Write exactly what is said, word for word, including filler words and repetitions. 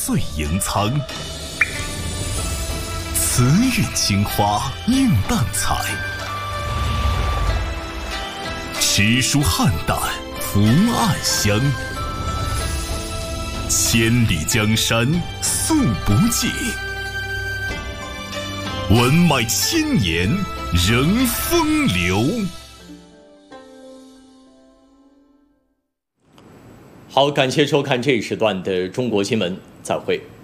岁盈仓。慈韵青花映淡彩，诗书汉胆福暗香。千里江山素不尽，文脉千年仍风流。 好，感谢收看这一时段的中国新闻，再会。